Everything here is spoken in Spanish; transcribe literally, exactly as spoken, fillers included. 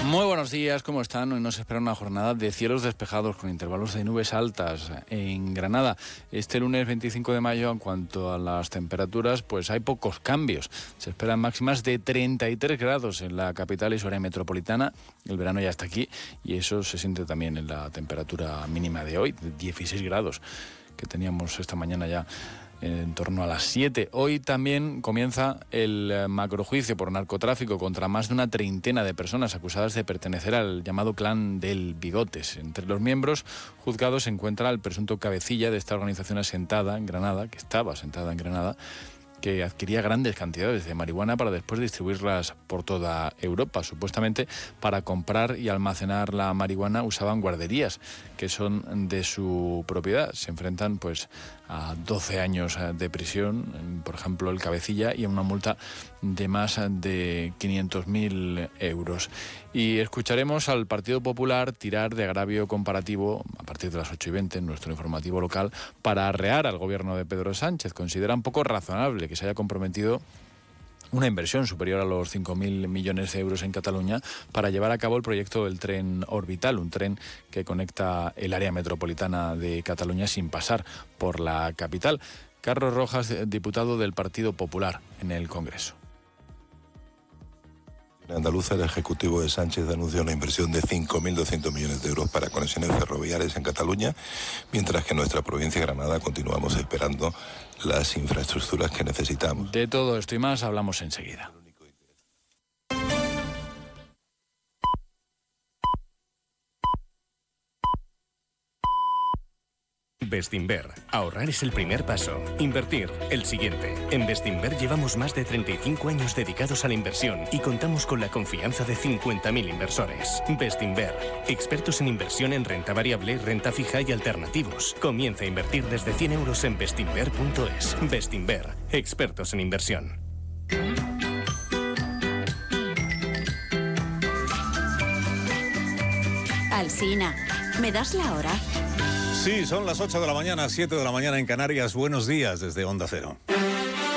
Muy buenos días, ¿cómo están? Hoy nos espera una jornada de cielos despejados con intervalos de nubes altas en Granada. Este lunes veinticinco de mayo, en cuanto a las temperaturas, pues hay pocos cambios. Se esperan máximas de treinta y tres grados en la capital y su área metropolitana. El verano ya está aquí y eso se siente también en la temperatura mínima de hoy, de dieciséis grados, que teníamos esta mañana ya en torno a las siete. Hoy también comienza el macrojuicio por narcotráfico contra más de una treintena de personas acusadas de pertenecer al llamado clan del Bigotes. Entre los miembros juzgados se encuentra el presunto cabecilla de esta organización asentada en Granada, que estaba asentada en Granada, que adquiría grandes cantidades de marihuana para después distribuirlas por toda Europa. Supuestamente, para comprar y almacenar la marihuana usaban guarderías que son de su propiedad. Se enfrentan pues a doce años de prisión, por ejemplo, el cabecilla, y a una multa de más de quinientos mil euros. Y escucharemos al Partido Popular tirar de agravio comparativo a partir de las ocho y veinte en nuestro informativo local para arrear al gobierno de Pedro Sánchez. Consideran poco razonable que se haya comprometido una inversión superior a los cinco mil millones de euros en Cataluña para llevar a cabo el proyecto del tren orbital, un tren que conecta el área metropolitana de Cataluña sin pasar por la capital. Carlos Rojas, diputado del Partido Popular en el Congreso. En Andalucía, el Ejecutivo de Sánchez anunció una inversión de cinco mil doscientos millones de euros para conexiones ferroviarias en Cataluña, mientras que en nuestra provincia de Granada continuamos esperando las infraestructuras que necesitamos. De todo esto y más hablamos enseguida. Bestinver. Ahorrar es el primer paso. Invertir, el siguiente. En Bestinver llevamos más de treinta y cinco años dedicados a la inversión y contamos con la confianza de cincuenta mil inversores. Bestinver. Expertos en inversión en renta variable, renta fija y alternativos. Comienza a invertir desde cien euros en bestinver punto es. Bestinver. Expertos en inversión. Alsina, ¿me das la hora? Sí, son las ocho de la mañana, siete de la mañana en Canarias. Buenos días desde Onda Cero.